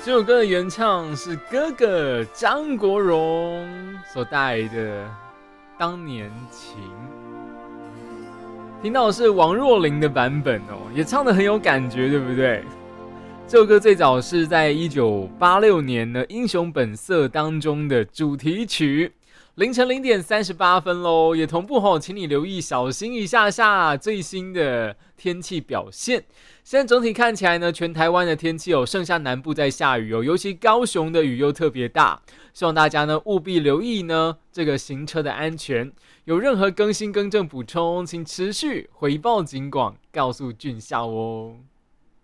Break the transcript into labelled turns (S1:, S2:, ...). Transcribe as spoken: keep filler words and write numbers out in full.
S1: 这首歌的原唱是哥哥张国荣所带来的《当年情》，听到的是王若琳的版本哦，也唱得很有感觉，对不对？这首歌最早是在一九八六年的《英雄本色》当中的主题曲。凌晨零点三十八分喽，也同步吼，请你留意，小心一下下最新的天气表现。现在整体看起来呢，全台湾的天气哦，剩下南部在下雨哦，尤其高雄的雨又特别大，希望大家呢务必留意呢这个行车的安全。有任何更新更正补充，请持续回报警广，告诉俊孝哦。